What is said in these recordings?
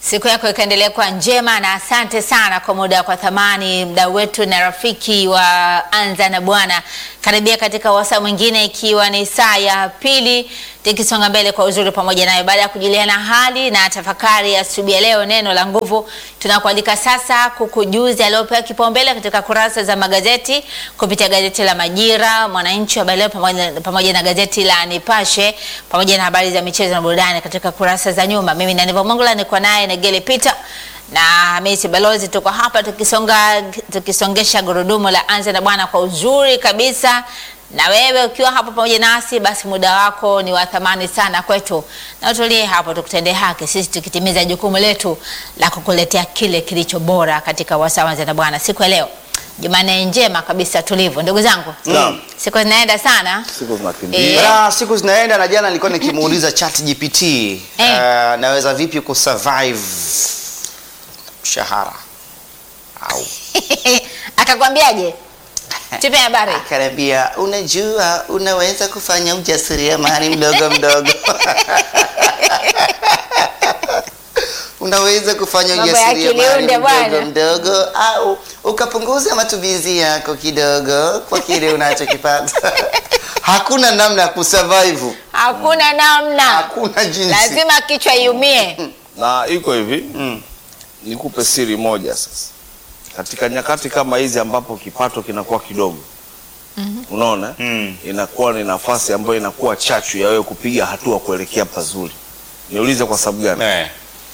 Siku yako ikaendelea kuwa njema, na asante sana kwa muda kwa thamani, mdau wetu na rafiki wa Anza na Bwana. Karibia katika wasaa mwingine, ikiwa ni saa ya pili, tukisonga mbele kwa uzuri pamoja naye. Baada ya kujuliana hali na tafakari ya asubuhi ya leo, neno la nguvu, tunakualika sasa kukujuza aliyopewa kipaumbele katika kurasa za magazeti kupitia gazeti la Majira, Mwananchi, Habari Leo pamoja na gazeti la Nipashe, pamoja na habari za michezo na burudani katika kurasa za nyuma. Mimi na Nevo Mongula niko naye Negele Peter na Hamisi Balozi, tuko hapa tukisongesha gurudumu la Anza na Bwana kwa uzuri kabisa. Na wewe ukiwa hapo pamoja nasi, basi muda wako ni wa thamani sana kwetu, na utulie hapo tukutendee haki, sisi tukitimiza jukumu letu la kukuletea kile kilicho bora katika wasaa wa Anza na Bwana. Siku ya leo Jumanne njema kabisa, tulivu. Ndugu zangu, siku zinaenda sana. Siku zinakimbia. Siku zinaenda, na jana nilikuwa nikimuuliza ChatGPT naweza vipi kusurvive mshahara au akakwambiaje? Tupe habari. Akaniambia, unajua unaweza kufanya ujasiriamali mdogo mdogo. Unaweza kufanya ujasiriamali mdogo mdogo au ukapunguza matumizi yako kidogo kwa kile unachokipata. Hakuna namna ya kusurvive. Hakuna namna. Hakuna jinsi. Lazima kichwa iumie. Na iko hivi, nikupe siri moja sasa. Katika nyakati kama hizi ambapo kipato kinakuwa kidogo, unaona, inakuwa ni nafasi ambayo inakuwa chachu ya wewe kupiga hatua kuelekea pazuri. Niulize kwa sababu gani?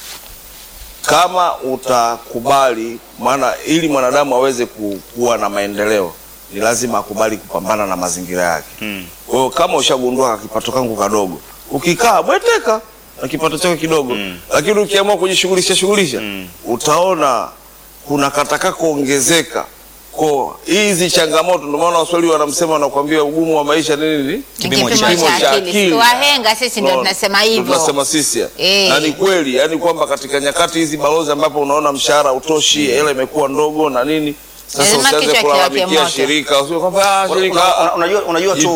Kama utakubali, maana ili mwanadamu aweze kuwa na maendeleo ni lazima akubali kupambana na mazingira yake. Kwa hiyo kama ushagundua kipato kangu kadogo, ukikaa bweteka na kipato chako kidogo, lakini ukiamua kujishughulisha utaona kuna kataka kuongezeka. Kwa hizi changamoto, ndio maana Waswahili wanamsema, wanakuambia ugumu wa maisha nini? Kipimo cha akili. Wahenga sisi ndio tunasema hivyo. Tunasema sisi. Na ni kweli, yani kwamba katika nyakati hizi Balozi ambapo unaona mshahara utoshi, hela imekuwa ndogo na nini, sasa usianze kulalamikia shirika, usio kwamba shirika. Unajua tu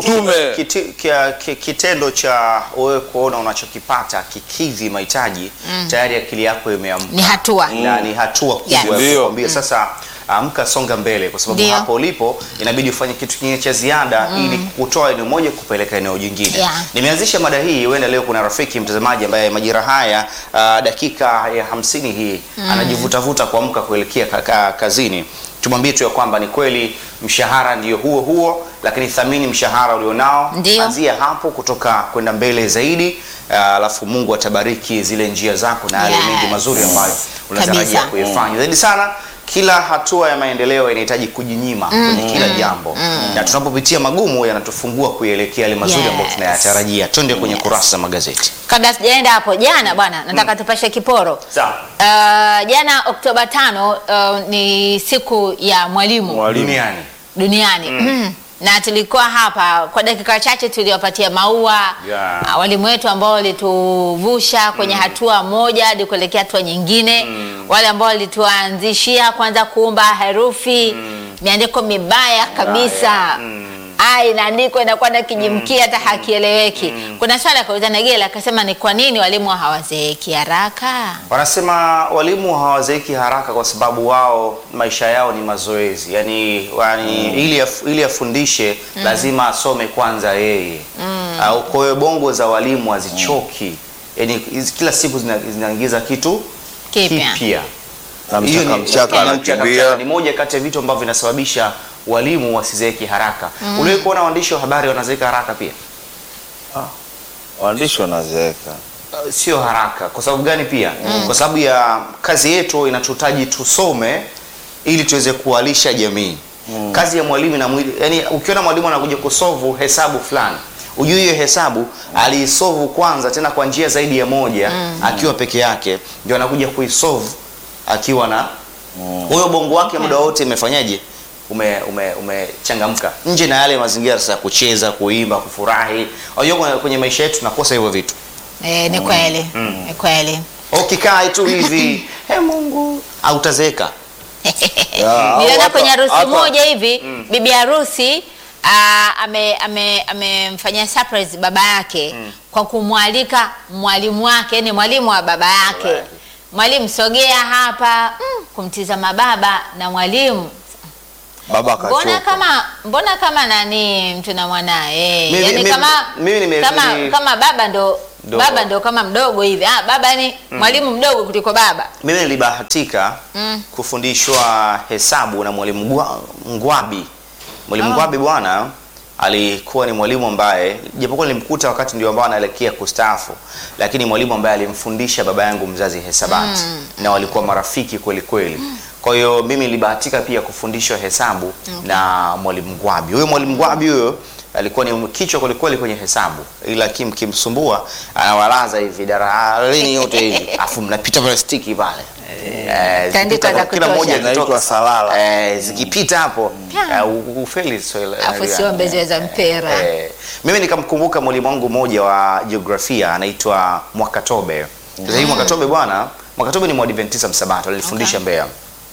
kitendo cha wewe kuona unachokipata kikidhi mahitaji, tayari akili yako imeamka. Ni hatua. Na ni hatua kuambia sasa amka, songa mbele, kwa sababu hapo ulipo inabidi ufanye kitu kingine cha ziada ili kutoa eneo moja kupeleka eneo jingine. Nimeanzisha mada hii, huenda leo kuna rafiki mtazamaji ambaye majira haya dakika ya 50 hii anajivutavuta kuamka kuelekea kazini. Tumwambie tu ya kwamba ni kweli mshahara ndio huo, lakini thamini mshahara ulionao, anzia hapo kutoka kwenda mbele zaidi, alafu Mungu atabariki zile njia zako na yale mengi mazuri ambayo unatarajia kuyafanya. Zaidi sana, kila hatua ya maendeleo inahitaji kujinyima kwenye kila jambo. Na tunapopitia magumu yanatufungua kuelekea yale mazuri ambayo tunayatarajia. Twende kwenye kurasa za magazeti. Kabla sijaenda hapo, jana bwana, nataka tupashe kiporo. Sawa. Jana Oktoba 5 ni siku ya mwalimu duniani. Na tulikuwa hapa kwa dakika chache, tuliwapatia maua walimu wetu ambao walituvusha kwenye hatua moja hadi kuelekea hatua nyingine. Wale ambao walituanzishia kwanza kuumba herufi miandiko mibaya kabisa. Inaandikwa inakuwa na kijimkia hata hakieleweki. Kuna swali kauliza Negela, akasema ni kwa nini walimu hawazeeki haraka? Wanasema walimu hawazeeki haraka kwa sababu wao maisha yao ni mazoezi. Yani ili afundishe lazima asome kwanza yeye. Kwa hiyo bongo za walimu hazichoki. Yani kila siku zinaingiza kitu kipya. Ni moja kati ya vitu ambavyo vinasababisha walimu wasizeeki haraka. Uliwahi kuona waandishi wa habari wanazeeka haraka pia? Waandishi wanazeeka sio haraka. Kwa sababu gani pia? Kwa sababu ya kazi yetu inatutaji tusome ili tuweze kuwalisha jamii. Kazi ya mwalimu na yani ukiona mwalimu anakuja kusolve hesabu fulani, ujue hiyo hesabu aliisolve kwanza, tena kwa njia zaidi ya moja, akiwa peke yake, ndio anakuja kuisolve akiwa na huyo bongo wake muda wote imefanyaje? Umechangamka nje na yale mazingira sasa, kucheza, kuimba, kufurahi. Unajua kwenye maisha yetu tunakosa hivyo vitu. Ni kweli. Ni kweli. Ukikaa tu hivi, Mungu, hautazeeka. Niliona kwenye harusi moja hivi, bibi harusi amemfanyia surprise baba yake kwa kumwalika mwalimu wake, ni mwalimu wa baba yake. mwalimu sogea hapa, kumtizama baba na mwalimu. Baba akachoka. Mbona kama nani mtu na mwanae. Mimi- kama baba ndo kama mdogo hivi. Baba ni mwalimu mdogo kuliko baba. Mimi nilibahatika kufundishwa hesabu na mwalimu Ngwabi. Mwalimu Ngwabi bwana alikuwa ni mwalimu ambaye japokuwa nilimkuta wakati ndio ambao anaelekea kustaafu, lakini mwalimu ambaye alimfundisha baba yangu mzazi hesabati na walikuwa marafiki kweli kweli. Kwa hiyo mimi nilibahatika pia kufundishwa hesabu na mwalimu Ngwabi. Huyo mwalimu Ngwabi huyo alikuwa ni kichwa kweli kwenye hesabu, ila kimsumbua anawalaza hivi darasani yote hivi afu mnapita pale stiki pale kila mmoja inaitwa salala. Zikipita hapo ufeli Afu sio mbeze za mpira. Mimi nikamkumbuka mwalimu wangu mmoja wa jiografia anaitwa Mwakatobe. Sasa hivi Mwakatobe bwana, Mwakatobe ni Mwadventista Msabato, alinifundisha Mbeya.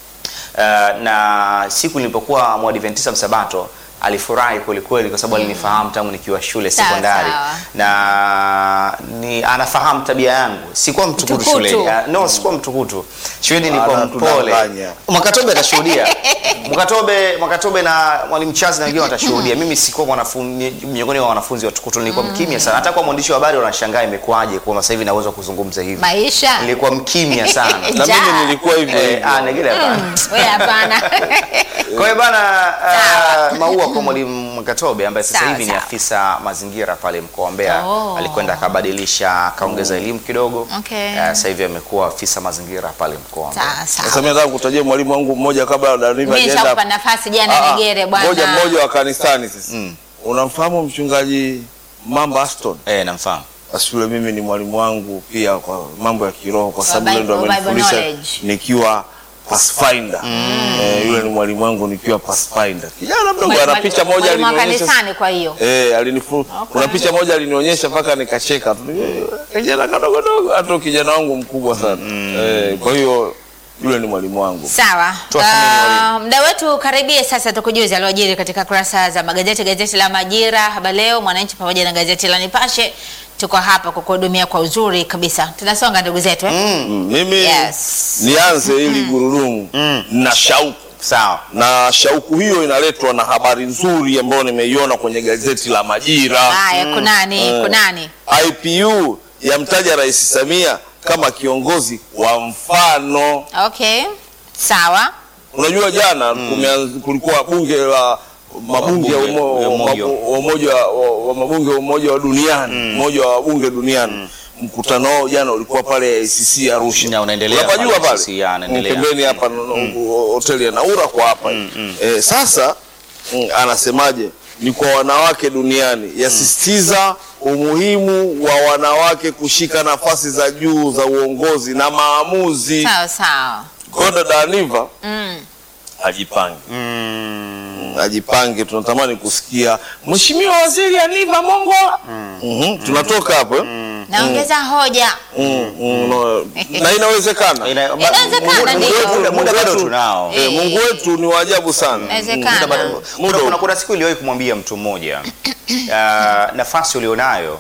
Na siku nilipokuwa Mwadventista Msabato alifurahi kweli kwa sababu alinifahamu tangu nikiwa shule sekondari. Na anafahamu tabia yangu. Sikuwa mtukutu shuleni. Sikuwa mtukutu. Shuleni nilikuwa mpole. Mwakatobe atashuhudia. Mwakatobe na mwalimu Chazi na wengine watashuhudia. Mimi sikuwa mwanafunzi miongoni mwa wanafunzi watukutu, nilikuwa mkimya sana. Hata kwa mwandishi wa habari wanashangaa imekuaje kwa sasa hivi naweza kuzungumza hivi. Maisha. Nilikuwa mkimya sana. Na mimi nilikuwa hivyo. Negele hapana. Wewe hapana. Kwa hiyo bana maua kwa mwalimu Mwakatobe ambaye sasa hivi ni afisa mazingira pale mkoa wa Mbeya. Alikwenda akabadilisha, akaongeza elimu kidogo. Sasa hivi amekuwa afisa mazingira pale mkoa wa Mbeya. Sasa mimi nataka kutajia mwalimu wangu mmoja kabla Daniva jenda. Mimi nitakupa nafasi jana Negere bwana. Mmoja wa kanisani sasa. Unamfahamu mchungaji Mamba Aston? Namfahamu. Yule mimi ni mwalimu wangu pia kwa mambo ya kiroho kwa sababu yeye ndo amenifundisha nikiwa Pathfinder. Yule ni mwalimu wangu nikiwa Pathfinder. Kijana mdogo ana picha moja alinionyesha. Kwa hiyo kuna picha moja alinionyesha mpaka nikacheka. Kijana kadogo hata kijana wangu mkubwa sana. Kwa hiyo yule ni mwalimu wangu. Sawa. Muda wetu karibia sasa, tukujuze aliyojiri katika kurasa za magazeti. Gazeti la Majira, Habari Leo, Mwananchi pamoja na gazeti la Nipashe. Tuko hapa kukuhudumia kwa uzuri kabisa. Tunasonga ndugu zetu Mimi nianze ili gurudumu na shauku. Sawa. Na shauku hiyo inaletwa na habari nzuri ambayo nimeiona kwenye gazeti la Majira. Haya, kunani? IPU yamtaja Rais Samia kama kiongozi wa mfano. Sawa. Unajua jana kulikuwa bunge la mabunge wa umoja wa duniani, umoja wa bunge duniani. Mkutano wao jana ulikuwa pale ICC Arusha. Unapajua pale pembeni hapa hoteli ya Naura kwa hapa. Sasa anasemaje? Ni kwa wanawake duniani, yasisitiza umuhimu wa wanawake kushika nafasi za juu za uongozi na maamuzi. Sawa. Kwa Daniva ajipange. Ajipange, tunatamani kusikia Mheshimiwa Waziri Aniva Mongola. Tunatoka hapo. Naongeza hoja. Na inawezekana. Muda bado tunao. Mungu wetu ni waajabu sana. Inawezekana. Kuna siku iliwahi kumwambia mtu mmoja, nafasi ulionayo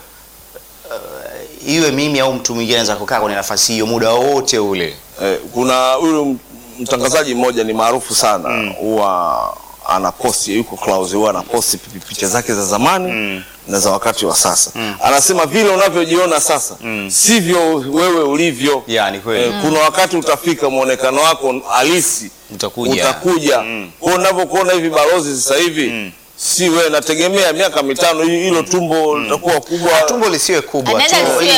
iwe mimi au mtu mwingine anaweza kukaa kwenye nafasi hiyo muda wote ule. Kuna huyu mtangazaji mmoja ni maarufu sana, huwa anaposti, yuko Clouds, huwa anaposti picha zake za zamani na za wakati wa sasa. Anasema vile unavyojiona sasa sivyo wewe ulivyo. Ni kweli. Kuna wakati utafika muonekano wako halisi utakuja. Kwa unavyokuona hivi balozi sasa hivi si wewe, nategemea miaka 5 hilo tumbo litakuwa kubwa. Tumbo lisiwe kubwa tu,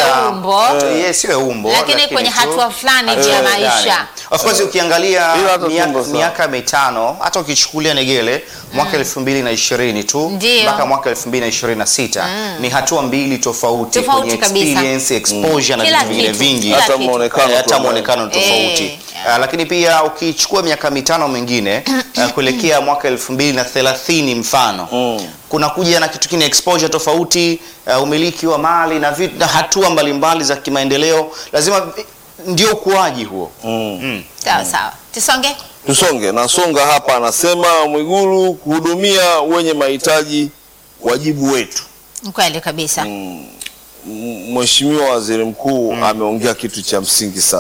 siwe umbo. Lakini kwenye hatua fulani ya maisha. Of course ukiangalia miaka 5 hata ukichukulia Negele mwaka 2020 tu mpaka mwaka 2026 ni hatua mbili tofauti kwenye experience, exposure na vitu vingine vingi, hata muonekano tofauti. Lakini pia ukichukua miaka 5 mingine kuelekea mwaka 2030 mfano kuna kuja na kitu kingine, exposure tofauti, umiliki wa mali na vitu na hatua mbalimbali za kimaendeleo, lazima ndio ukuaji huo. Sawa. Tusonge. Nasonga hapa, anasema Mwigulu kuhudumia wenye mahitaji wajibu wetu. Kweli kabisa. Mheshimiwa Waziri Mkuu ameongea kitu cha msingi sana.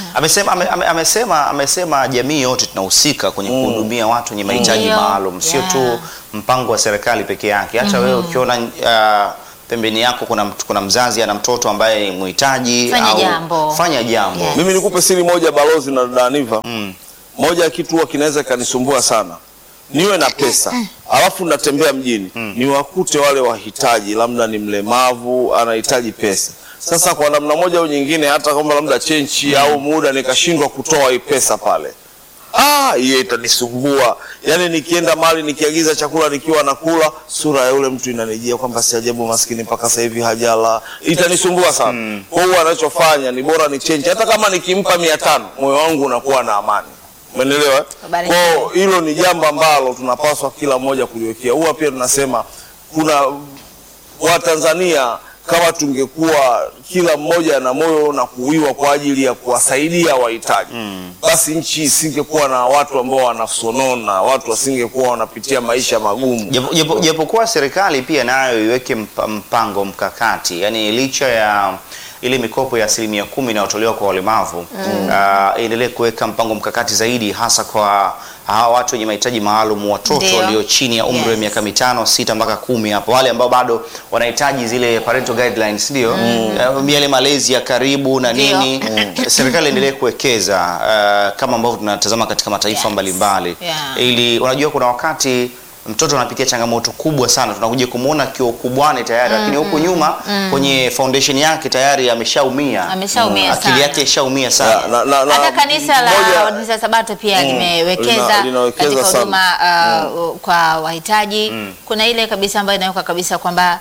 Amesema jamii yote tunahusika kwenye kuhudumia watu wenye mahitaji maalum, sio tu mpango wa serikali peke yake. Hata wewe ukiona pembeni yako kuna mzazi ana mtoto ambaye mhitaji, fanya jambo. Yes. Mimi nikupe siri moja balozi na Daniva. Moja ya kitu kinaweza kanisumbua sana. Niwe na pesa, alafu natembea mjini, niwakute wale wahitaji, labda ni mlemavu anahitaji pesa. Sasa kwa namna moja au nyingine, hata kama labda chenchi au muda nikashindwa kutoa hii pesa pale, hiyo itanisumbua. Yani nikienda mali nikiagiza chakula nikiwa nakula, sura ya yule mtu inanijia kwamba si ajabu maskini mpaka sasa hivi hajala. Itanisumbua sana. Kwa hiyo anachofanya ni bora ni chenchi, hata kama nikimpa 500 moyo wangu unakuwa na amani. Umeelewa? Kwa hilo ni jambo ambalo tunapaswa kila mmoja kuliwekea. Huwa pia tunasema kuna Watanzania, kama tungekuwa kila mmoja na moyo na kuwiwa kwa ajili ya kuwasaidia wahitaji, basi nchi isingekuwa na watu ambao wanasonona, watu wasingekuwa wanapitia maisha magumu. Japokuwa serikali pia nayo iweke mpango mkakati, yani licha ya ile mikopo ya 10% inayotolewa kwa walemavu, endelee kuweka mpango mkakati zaidi, hasa kwa hawa watu wenye mahitaji maalum, watoto walio chini ya umri wa miaka 5, 6 mpaka 10 hapo, wale ambao bado wanahitaji zile parental guidelines, ndio yale malezi ya karibu na nini. Serikali endelee kuwekeza kama ambavyo tunatazama katika mataifa mbalimbali, ili unajua kuna wakati mtoto anapitia changamoto kubwa sana, tunakuja kumuona kiukubwani tayari, lakini huko nyuma kwenye foundation yake tayari ameshaumia akili yake ishaumia sana. Hata kanisa la Waadventista Sabato pia limewekeza katika huduma kwa wahitaji. Kuna ile kabisa ambayo inaweka kabisa kwamba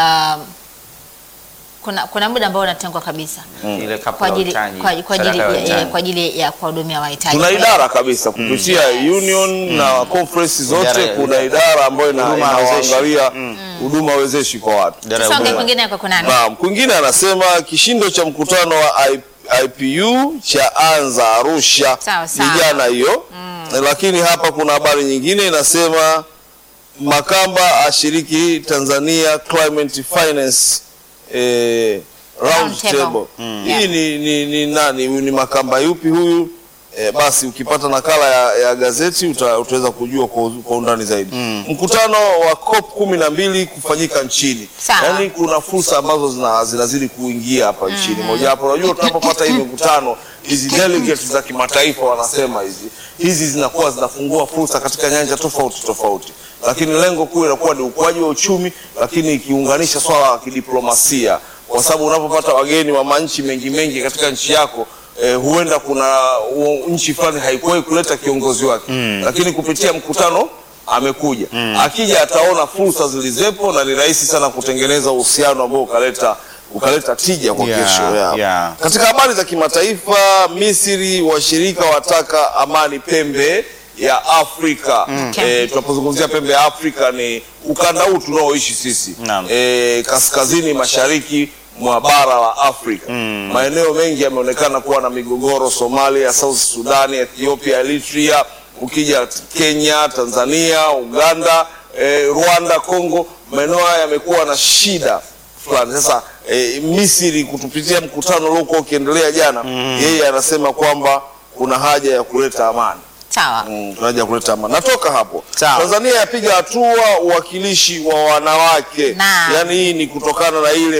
kuna muda ambao unatengwa kabisa ile kwa ajili ya kuhudumia wahitaji. Tuna idara kabisa kupitia union na conference zote, kuna idara ambayo inaangalia huduma wezeshi kwa watu. Songe kwingine kwa kunani? Naam, kwingine anasema kishindo cha mkutano wa IPU cha anza Arusha jana hiyo. Lakini hapa kuna habari nyingine inasema Makamba ashiriki Tanzania Climate Finance round table. Hii ni nani? Ni Makamba yupi huyu? Basi ukipata nakala ya gazeti utaweza kujua kwa undani zaidi. Mkutano wa COP12 kufanyika nchini. Yaani kuna fursa ambazo zinazidi kuingia hapa nchini. Moja hapo, unajua tunapopata hii mikutano, hizi delegates za kimataifa wanasema hizi zinakuwa zinafungua fursa katika nyanja tofauti. Lakini lengo kuu inakuwa ni ukuaji wa uchumi, lakini ikiunganisha swala la kidiplomasia, kwa sababu unapopata wageni wa manchi mengi katika nchi yako, huenda kuna nchi fulani haikuwahi kuleta kiongozi wake, lakini kupitia mkutano amekuja. Akija ataona fursa zilizepo, na ni rahisi sana kutengeneza uhusiano ambao ukaleta tija kwa kesho. Katika habari za kimataifa, Misri washirika wataka amani pembe ya Afrika. Tunapozungumzia pembe ya Afrika ni ukanda huu tunaoishi sisi, kaskazini mashariki mwa bara la Afrika. Maeneo mengi yameonekana kuwa na migogoro: Somalia, South Sudan, Ethiopia, Eritrea, ukija Kenya, Tanzania, Uganda, Rwanda, Kongo, maeneo haya yamekuwa na shida fulani. Sasa Misri kutupitia mkutano uliokuwa ukiendelea jana, yeye anasema kwamba kuna haja ya kuleta amani. Tunaja kuleta amani. Natoka hapo. Tanzania yapiga hatua uwakilishi wa wanawake. Yaani hii ni kutokana na ile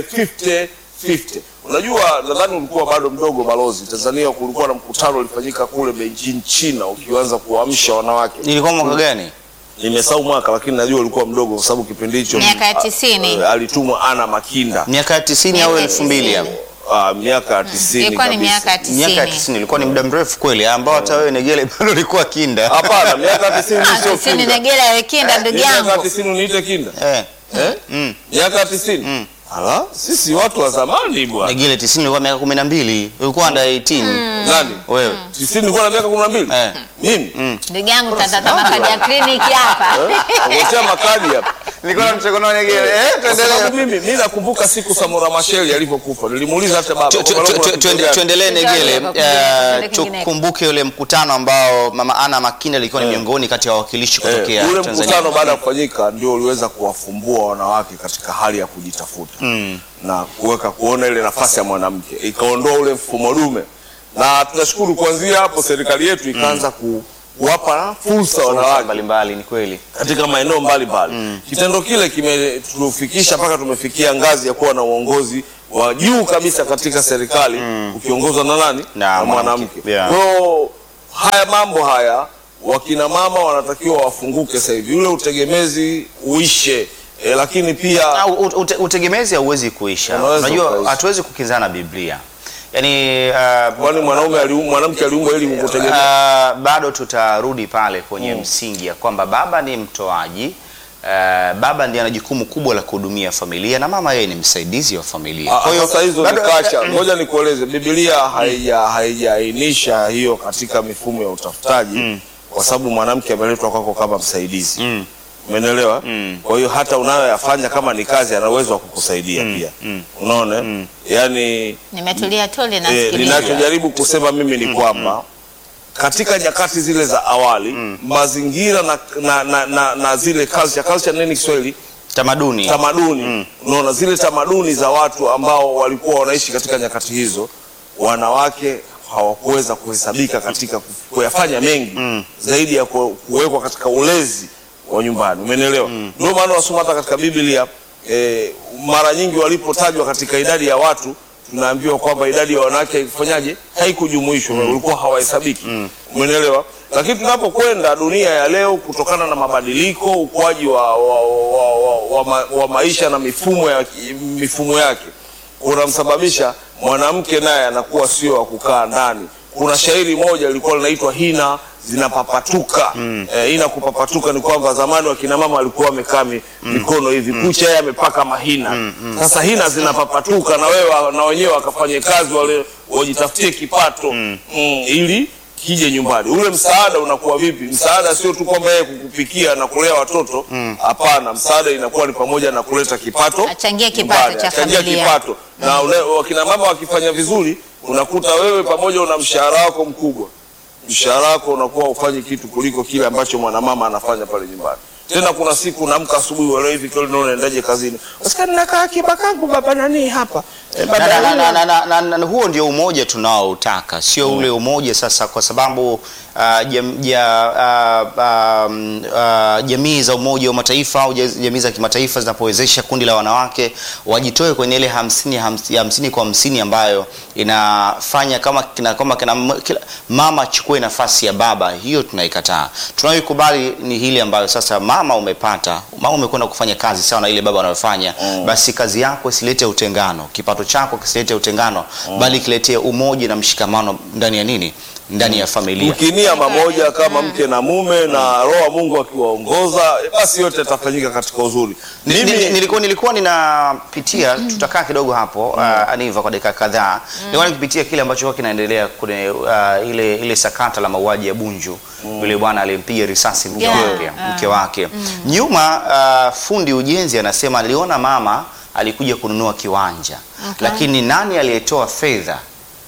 50-50. Unajua, nadhani ulikuwa bado mdogo balozi. Tanzania kulikuwa na mkutano ulifanyika kule Beijing, China, ukianza kuamsha wanawake. Ilikuwa mwaka gani? Nimesahau mwaka, lakini najua ulikuwa mdogo kwa sababu kipindi hicho miaka ya 90 alitumwa Ana Makinda. Miaka ya 90 au 2000 hapo. Miaka ya 90 ilikuwa ni miaka ya 90. Miaka ya 90 ilikuwa ni muda mrefu kweli, ambao hata wewe Negele bado ulikuwa kinda. Hapana, miaka ya 90 sio kinda. 90 Negele ya kinda ndugu yangu. Miaka ya 90 uniite kinda? Miaka ya 90. Ala, sisi watu wa zamani bwana. Negele 90 ilikuwa miaka 12. Ulikuwa under 18. Nani? Wewe. 90 ilikuwa na miaka 12? Mimi? Ndugu yangu tatata makadi ya kliniki hapa. Ngoja makadi hapa. Nilikuwa namchekonoa Negele. Tuendelee. Mimi nakumbuka siku Samora Machel alipokufa. Nilimuuliza hata baba. Tuendelee Negele. Tukumbuke yule mkutano ambao Mama Ana Makinda alikuwa ni miongoni kati ya wawakilishi kutokea Tanzania. Ule mkutano baada ya kufanyika ndio uliweza kuwafumbua wanawake katika hali ya kujitafuta. Na kuona ile nafasi ya mwanamke, ikaondoa ule mfumo dume. na tunashukuru kuanzia hapo serikali yetu ikaanza kuwapa fursa wanawake mbalimbali. Ni kweli katika maeneo mbalimbali. Kitendo kile kimetufikisha mpaka tumefikia ngazi ya kuwa na uongozi wa juu kabisa katika serikali ukiongozwa na nani? Na mwanamke. Kwa hiyo haya mambo haya wakina mama wanatakiwa wafunguke sasa hivi, ule utegemezi uishe. Lakini pia utegemezi hauwezi kuisha. Unajua hatuwezi kukinzana Biblia. Yaani kwani mwanamke aliumbwa ili kutegemea? Bado tutarudi pale kwenye msingi ya kwamba baba ni mtoaji, baba ndiye ana jukumu kubwa la kuhudumia familia na mama yeye ni msaidizi wa familia. Kwa hiyo sasa hizo ni kacha. Ngoja nikueleze, Biblia haijaainisha hiyo katika mifumo ya utafutaji kwa sababu mwanamke ameletwa kwako kama msaidizi. Umeelewa? Kwa hiyo hata unayoyafanya kama ni kazi ana uwezo wa kukusaidia pia. Unaona? Yaani nimetulia tole na sikiliza. Ninachojaribu kusema mimi ni kwamba katika nyakati zile za awali mazingira na zile culture nini Kiswahili? Tamaduni. Unaona zile tamaduni za watu ambao walikuwa wanaishi katika nyakati hizo, wanawake hawakuweza kuhesabika katika kuyafanya mengi zaidi ya kuwekwa katika ulezi wa nyumbani. Umeelewa? Ndio maana wasoma hata katika Biblia mara nyingi walipotajwa katika idadi ya watu tunaambiwa kwamba idadi ya wanawake haifanyaje? Haikujumuishwa, walikuwa hawahesabiki. Umeelewa? Lakini tunapokwenda dunia ya leo, kutokana na mabadiliko, ukuaji wa maisha na mifumo yake unamsababisha mwanamke naye anakuwa sio wa kukaa ndani. Kuna shairi moja lilikuwa linaitwa hina zinapapatuka. Hina kupapatuka ni kwamba zamani wakina mama walikuwa wamekaa mikono hivi, kucha yeye amepaka mahina. Sasa hina zinapapatuka na wewe na wenyewe wakafanye kazi wale wajitafutie kipato ili kije nyumbani. Ule msaada unakuwa vipi? Msaada sio tu kwamba yeye kukupikia na kulea watoto, hapana. Msaada inakuwa ni pamoja na kuleta kipato, achangia kipato cha familia. Na wakina mama wakifanya vizuri, unakuta wewe pamoja una mshahara wako mkubwa, mshahara wako unakuwa ufanye kitu kuliko kile ambacho mwanamama anafanya pale nyumbani. Tena kuna siku unaamka asubuhi wale hivi kwa nini unaendaje kazini? Usikani nakaa akiba kangu baba nani hapa. Na huo ndio umoja tunaoutaka, sio ule umoja sasa kwa sababu jamii za Umoja wa Mataifa au jamii za kimataifa zinapowezesha kundi la wanawake wajitoe kwenye ile 50 kwa 50 ambayo inafanya kama mama achukue nafasi ya baba. Hiyo tunaikataa. Tunayoikubali ni hili ambayo sasa mama umekwenda kufanya kazi sawa na ile baba anayofanya. Basi kazi yako isilete utengano, kipato chako kisilete utengano, bali kiletee umoja na mshikamano ndani ya nini? Ndani ya familia. Ukinia mamoja kama mke na mume na roho wa Mungu akiwaongoza, basi yote yatafanyika katika uzuri. Nilikuwa ninapitia, tutakaa kidogo hapo Aniva kwa dakika kadhaa. Nilikuwa nikipitia kile ambacho kinaendelea kwenye ile sakata la mauaji ya Bunju. Yule bwana alimpiga risasi mke wake. Nyuma fundi ujenzi anasema aliona mama alikuja kununua kiwanja. Lakini nani aliyetoa fedha?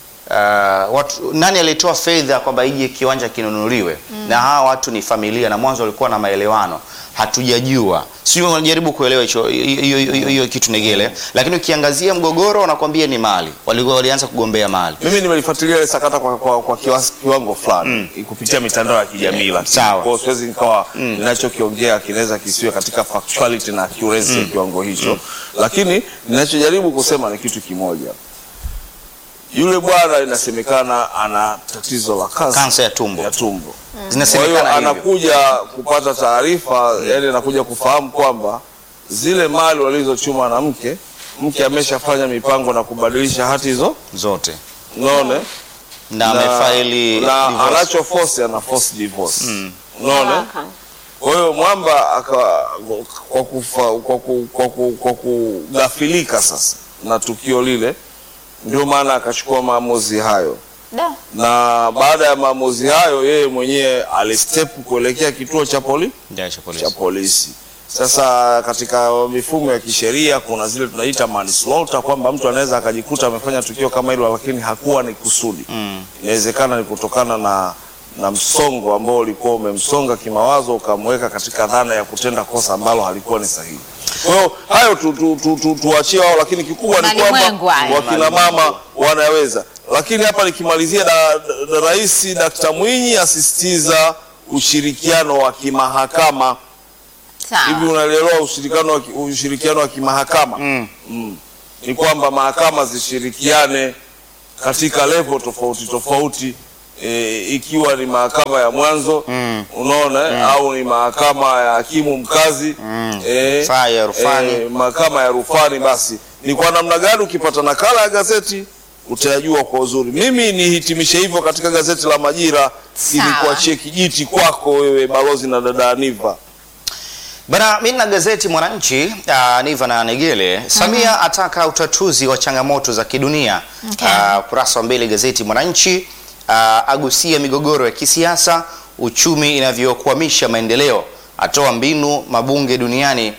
Nani alitoa fedha kwamba ije kiwanja kinunuliwe? Na hawa watu ni familia na mwanzo walikuwa na maelewano. Hatujajua. Sio wanajaribu kuelewa hiyo kitu negele, lakini ukiangazia mgogoro wanakuambia ni mali. Walianza kugombea mali. Mimi nimelifuatilia ile sakata kwa kiwango fulani kupitia mitandao ya kijamii, lakini kwa siwezi nikawa ninachokiongea kinaweza kisiwe katika factuality na accuracy ya kiwango hicho. Lakini ninachojaribu kusema ni kitu kimoja. Yule bwana inasemekana ana tatizo la kansa ya tumbo. Zinasemekana hivyo. Anakuja kupata taarifa, yani anakuja kufahamu kwamba zile mali walizochuma na mke ameshafanya mipango na kubadilisha hati hizo zote. Unaona? Na amefaili anacho force divorce. Unaona? Kwa hiyo mwamba kwa kugafilika sasa na tukio lile, ndio maana akachukua maamuzi hayo. Na baada ya maamuzi hayo yeye mwenyewe alistep kuelekea kituo cha polisi. Sasa katika mifumo ya kisheria kuna zile tunaita manslaughter, kwamba mtu anaweza akajikuta amefanya tukio kama hilo lakini hakuwa ni kusudi. Inawezekana ni kutokana na msongo ambao ulikuwa umemsonga kimawazo ukamweka katika dhana ya kutenda kosa ambalo halikuwa ni sahihi. Kwa hiyo hayo tuachie wao, lakini kikubwa ni kwamba wakina mama wanaweza. Lakini hapa nikimalizia, Rais Dr. Mwinyi asisitiza ushirikiano wa kimahakama. Hivi unaelewa ushirikiano wa kimahakama? Ni kwamba mahakama zishirikiane katika level tofauti tofauti, ikiwa ni mahakama ya mwanzo unaona, au ni mahakama ya hakimu mkazi, mahakama ya rufani. Basi ni kwa namna gani? Ukipata nakala ya gazeti utayajua kwa uzuri. Mimi nihitimishe hivyo katika gazeti la Majira, ili kuachia kijiti kwako wewe balozi na dada Aniva. Bana, mimi na gazeti Mwananchi, Aniva na Negele. Samia ataka utatuzi wa changamoto za kidunia. Kurasa wa mbele gazeti Mwananchi, agusia migogoro ya kisiasa, uchumi inavyokwamisha maendeleo, atoa mbinu mabunge duniani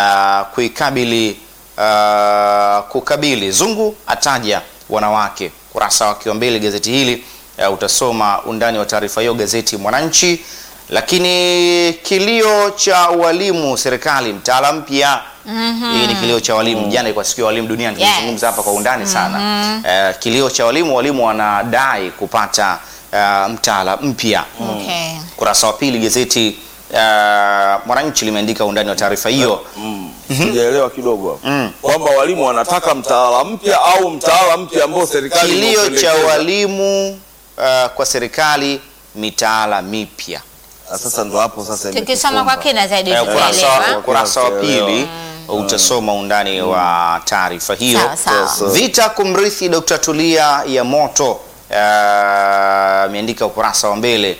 kukabili zungu, ataja wanawake. Kurasa wa mbele gazeti hili utasoma undani wa taarifa hiyo gazeti Mwananchi. Lakini kilio cha walimu serikali mtaala mpya. Hii ni kilio cha walimu. Jana ilikuwa siku ya walimu duniani, tulizungumza hapa kwa undani sana. Kilio cha walimu wanadai kupata mtaala mpya. Kurasa wa pili gazeti Mwananchi limeandika undani wa taarifa hiyo. Sijaelewa kidogo kwamba walimu wanataka mtaala mpya au mtaala mpya ambao serikali. Kilio cha walimu kwa serikali mitaala mipya. Sasa ndo hapo sasa tukisoma kwa kina zaidi kurasa wa pili utasoma undani wa taarifa hiyo. Vita kumrithi Dr. Tulia ya moto, ameandika ukurasa wa mbele.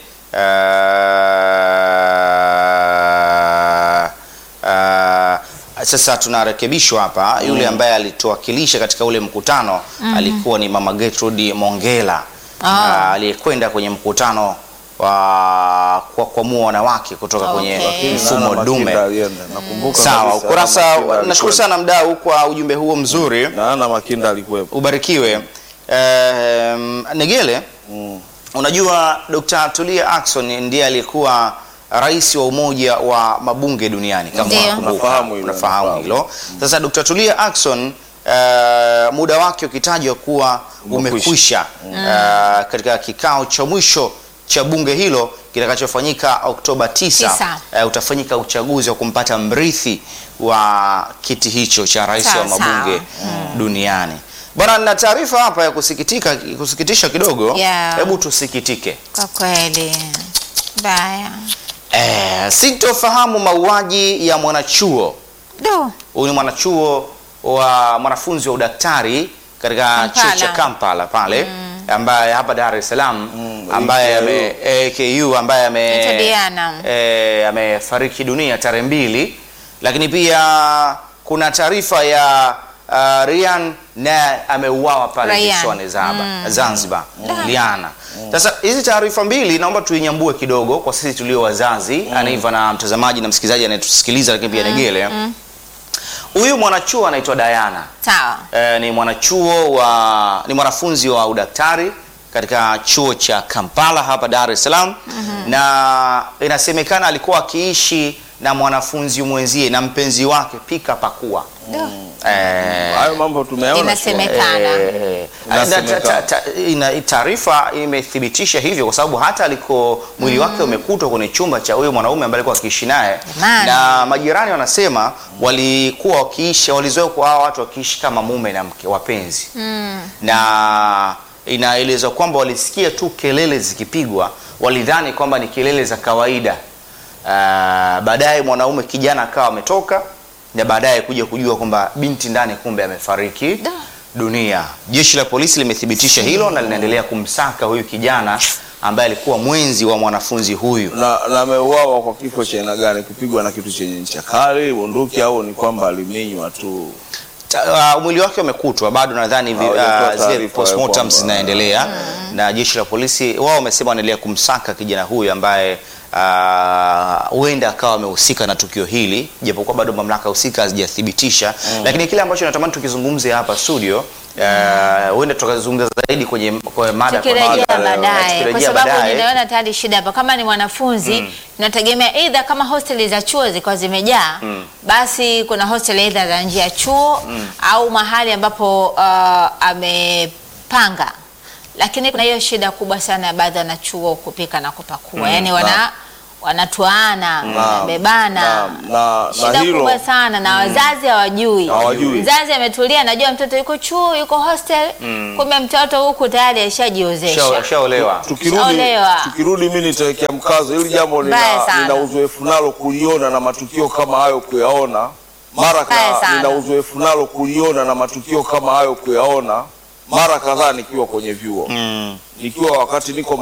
Sasa tunarekebishwa hapa, yule ambaye alituwakilisha katika ule mkutano alikuwa ni Mama Gertrude Mongela, aliyekwenda kwenye mkutano wa kuamua wanawake kutoka kwenye mfumo dume. Sawa, ukurasa. Nashukuru sana mdau kwa ujumbe huo mzuri. Na Makinda alikuwepo. Ubarikiwe. Negele, unajua Dr. Tulia Ackson ndiye alikuwa rais wa umoja wa mabunge duniani, kama unafahamu hilo. Sasa Dr. Tulia Ackson muda wake ukitajwa kuwa umekwisha katika kikao cha mwisho cha bunge hilo kitakachofanyika Oktoba 9, utafanyika uchaguzi wa kumpata mrithi wa kiti hicho cha rais wa mabunge duniani. Bwana, na taarifa hapa ya kusikitisha kidogo. Hebu tusikitike. Kwa kweli. Baya. Sintofahamu mauaji ya mwanachuo. Huyu ni mwanachuo wa mwanafunzi wa udaktari katika chuo cha Kampala pale, ambaye hapa Dar es Salaam, ambaye AKU ambaye amefariki dunia tarehe 2. Lakini pia kuna taarifa ya Ryan na ameuawa pale visiwani Zanzibar. Liana. Sasa hizi taarifa mbili naomba tuinyambue kidogo kwa sisi tulio wazazi, Aniva na mtazamaji na msikilizaji anayetusikiliza, lakini pia Negele. Huyu mwanachuo anaitwa Diana. Sawa. Ni mwanafunzi wa udaktari katika chuo cha Kampala hapa Dar es Salaam. Na inasemekana alikuwa akiishi na mwanafunzi mwenzie na mpenzi wake pika pakua. Hayo mambo tumeona. Inasemekana. Taarifa imethibitisha hivyo kwa sababu hata aliko mwili wake umekutwa kwenye chumba cha huyo mwanaume ambaye alikuwa akiishi naye. Na majirani wanasema walikuwa walizoea kwa hao watu wakiishi kama mume na mke, wapenzi. Na inaelezwa kwamba walisikia tu kelele zikipigwa, walidhani kwamba ni kelele za kawaida. Baadaye mwanaume kijana akawa ametoka, na baadaye kuja kujua kwamba binti ndani kumbe amefariki dunia. Jeshi la polisi limethibitisha hilo na linaendelea kumsaka huyu kijana ambaye alikuwa mwenzi wa mwanafunzi huyu. Na ameuawa kwa kifo cha aina gani? Kupigwa na kitu chenye ncha kali, bunduki, au ni kwamba aliminywa tu? Mwili wake umekutwa bado, nadhani zile postmortem zinaendelea. Na jeshi la polisi wao wamesema wanaendelea kumsaka kijana huyu ambaye huenda akawa amehusika na tukio hili, japokuwa bado mamlaka husika hazijathibitisha. Lakini kile ambacho natamani tukizungumze hapa studio, huenda tukazungumza zaidi kwenye mada baadaye, kwa sababu ninaona tayari shida hapa. Kama ni mwanafunzi tunategemea either kama hosteli za chuo ziko zimejaa, basi kuna hosteli either za nje ya chuo au mahali ambapo amepanga Lakini kuna hiyo shida kubwa sana ya baadhi ya wanachuo kupika na kupakua. Yaani wanatuana, wanabebana. Shida hilo kubwa sana na wazazi hawajui. Mzazi ametulia, anajua mtoto yuko chuo, yuko hostel, kumbe mtoto huku tayari ashajiozesha. Shaolewa. Tukirudi mimi nitawekea mkazo hili jambo, nina uzoefu nalo kuliona na matukio kama hayo kuyaona. Nina uzoefu nalo kuliona na matukio kama hayo kuyaona mara kadhaa nikiwa kwenye vyuo. Nikiwa wakati niko